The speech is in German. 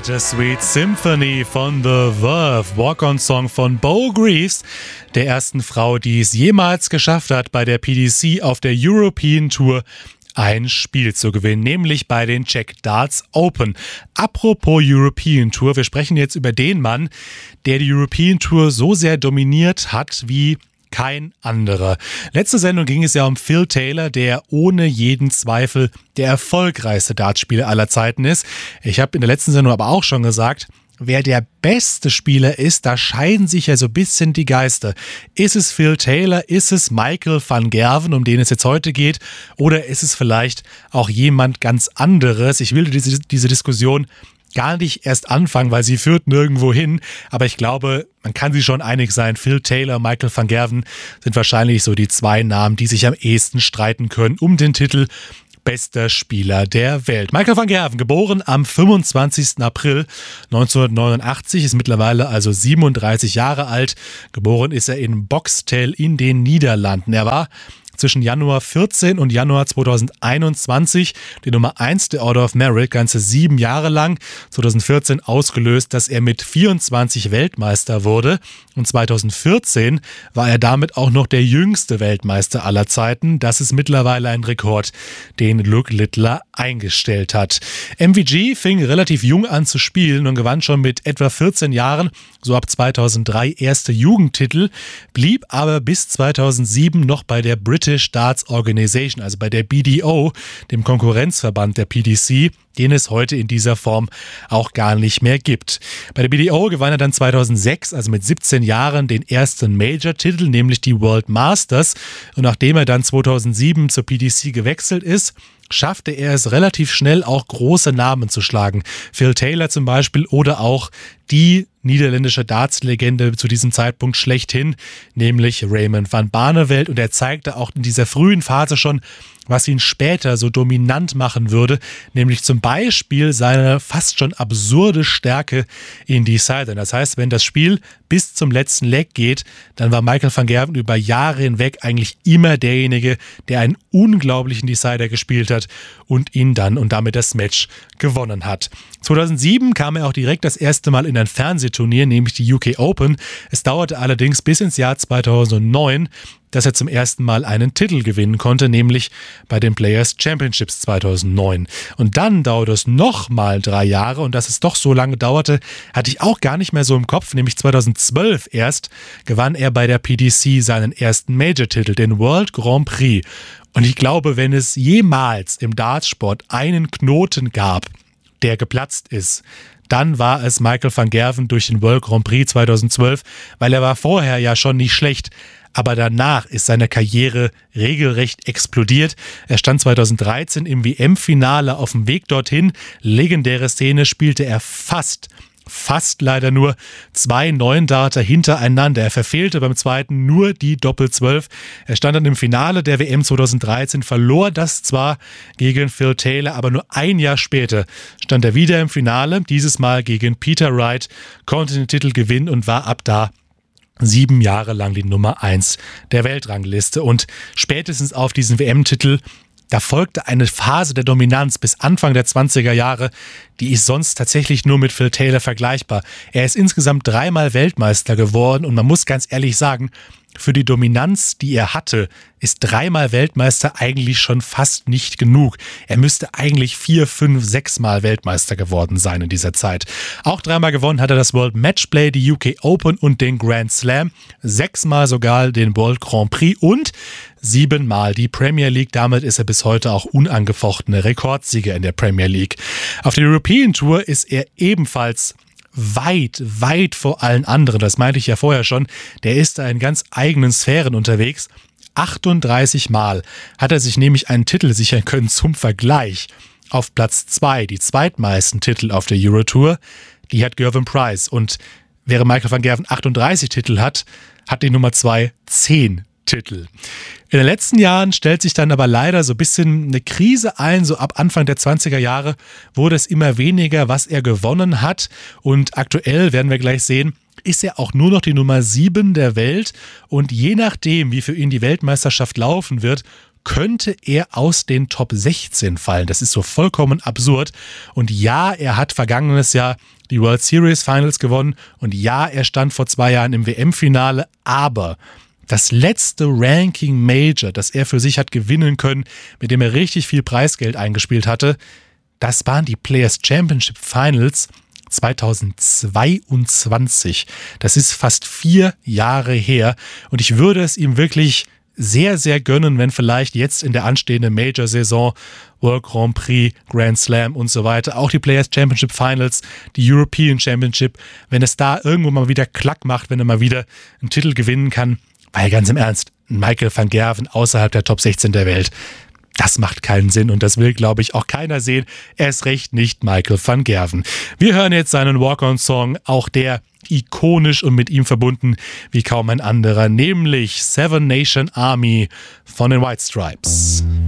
Bittersweet Symphony von The Verve, Walk-on-Song von Bo Greaves, der ersten Frau, die es jemals geschafft hat, bei der PDC auf der European Tour ein Spiel zu gewinnen, nämlich bei den Czech Darts Open. Apropos European Tour, wir sprechen jetzt über den Mann, der die European Tour so sehr dominiert hat wie kein anderer. Letzte Sendung ging es ja um Phil Taylor, der ohne jeden Zweifel der erfolgreichste Dartspieler aller Zeiten ist. Ich habe in der letzten Sendung aber auch schon gesagt, wer der beste Spieler ist, da scheiden sich ja so ein bisschen die Geister. Ist es Phil Taylor, ist es Michael van Gerwen, um den es jetzt heute geht, oder ist es vielleicht auch jemand ganz anderes? Ich will diese Diskussion gar nicht erst anfangen, weil sie führt nirgendwo hin. Aber ich glaube, man kann sich schon einig sein, Phil Taylor, Michael van Gerwen sind wahrscheinlich so die zwei Namen, die sich am ehesten streiten können um den Titel bester Spieler der Welt. Michael van Gerwen, geboren am 25. April 1989, ist mittlerweile also 37 Jahre alt. Geboren ist er in Boxtel in den Niederlanden. Er war zwischen Januar 14 und Januar 2021 die Nummer 1 der Order of Merit, ganze 7 Jahre lang. 2014 ausgelöst, dass er mit 24 Weltmeister wurde. Und 2014 war er damit auch noch der jüngste Weltmeister aller Zeiten. Das ist mittlerweile ein Rekord, den Luke Littler eingestellt hat. MVG fing relativ jung an zu spielen und gewann schon mit etwa 14 Jahren, so ab 2003, erste Jugendtitel, blieb aber bis 2007 noch bei der British Darts Organization, also bei der BDO, dem Konkurrenzverband der PDC, den es heute in dieser Form auch gar nicht mehr gibt. Bei der BDO gewann er dann 2006, also mit 17 Jahren, den ersten Major-Titel, nämlich die World Masters. Und nachdem er dann 2007 zur PDC gewechselt ist, schaffte er es relativ schnell auch große Namen zu schlagen. Phil Taylor zum Beispiel oder auch die niederländische Darts-Legende zu diesem Zeitpunkt schlechthin, nämlich Raymond van Barneveld. Und er zeigte auch in dieser frühen Phase schon, was ihn später so dominant machen würde, nämlich zum Beispiel seine fast schon absurde Stärke in Decidern. Das heißt, wenn das Spiel bis zum letzten Leg geht, dann war Michael van Gerwen über Jahre hinweg eigentlich immer derjenige, der einen unglaublichen Decider gespielt hat und ihn dann und damit das Match gewonnen hat. 2007 kam er auch direkt das erste Mal in ein Fernsehturnier, nämlich die UK Open. Es dauerte allerdings bis ins Jahr 2009, dass er zum ersten Mal einen Titel gewinnen konnte, nämlich bei den Players Championships 2009. Und dann dauerte es nochmal 3 Jahre und dass es doch so lange dauerte, hatte ich auch gar nicht mehr so im Kopf, nämlich 2012 erst gewann er bei der PDC seinen ersten Major-Titel, den World Grand Prix. Und ich glaube, wenn es jemals im Dartsport einen Knoten gab, der geplatzt ist, dann war es Michael van Gerwen durch den World Grand Prix 2012, weil er war vorher ja schon nicht schlecht, aber danach ist seine Karriere regelrecht explodiert. Er stand 2013 im WM-Finale auf dem Weg dorthin. Legendäre Szene, spielte er fast leider nur 2 Neundarter hintereinander. Er verfehlte beim zweiten nur die Doppel-12. Er stand dann im Finale der WM 2013, verlor das zwar gegen Phil Taylor, aber nur ein Jahr später stand er wieder im Finale, dieses Mal gegen Peter Wright, konnte den Titel gewinnen und war ab da 7 Jahre lang die Nummer 1 der Weltrangliste. Und spätestens auf diesen WM-Titel, da folgte eine Phase der Dominanz bis Anfang der 20er Jahre, die ist sonst tatsächlich nur mit Phil Taylor vergleichbar. Er ist insgesamt 3-mal Weltmeister geworden und man muss ganz ehrlich sagen, für die Dominanz, die er hatte, ist 3-mal Weltmeister eigentlich schon fast nicht genug. Er müsste eigentlich 4, 5, 6-mal Weltmeister geworden sein in dieser Zeit. Auch 3-mal gewonnen hat er das World Matchplay, die UK Open und den Grand Slam. 6-mal sogar den World Grand Prix und 7-mal die Premier League. Damit ist er bis heute auch unangefochtener Rekordsieger in der Premier League. Auf der European Tour ist er ebenfalls weit vor allen anderen. Das meinte ich ja vorher schon. Der ist da in ganz eigenen Sphären unterwegs. 38 Mal hat er sich nämlich einen Titel sichern können zum Vergleich. Auf Platz 2, die zweitmeisten Titel auf der Eurotour, die hat Gervin Price. Und während Michael van Gerwen 38 Titel hat die Nummer 2 10 Titel. In den letzten Jahren stellt sich dann aber leider so ein bisschen eine Krise ein. So ab Anfang der 20er Jahre wurde es immer weniger, was er gewonnen hat. Und aktuell, werden wir gleich sehen, ist er auch nur noch die Nummer 7 der Welt. Und je nachdem, wie für ihn die Weltmeisterschaft laufen wird, könnte er aus den Top 16 fallen. Das ist so vollkommen absurd. Und ja, er hat vergangenes Jahr die World Series Finals gewonnen. Und ja, er stand vor 2 Jahren im WM-Finale. Aber das letzte Ranking Major, das er für sich hat gewinnen können, mit dem er richtig viel Preisgeld eingespielt hatte, das waren die Players Championship Finals 2022. Das ist fast 4 Jahre her. Und ich würde es ihm wirklich sehr, sehr gönnen, wenn vielleicht jetzt in der anstehenden Major-Saison, World Grand Prix, Grand Slam und so weiter, auch die Players Championship Finals, die European Championship, wenn es da irgendwo mal wieder Klack macht, wenn er mal wieder einen Titel gewinnen kann. Weil ganz im Ernst, Michael van Gerwen außerhalb der Top 16 der Welt, das macht keinen Sinn und das will, glaube ich, auch keiner sehen. Erst recht nicht Michael van Gerwen. Wir hören jetzt seinen Walk-on-Song, auch der ikonisch und mit ihm verbunden wie kaum ein anderer, nämlich Seven Nation Army von den White Stripes.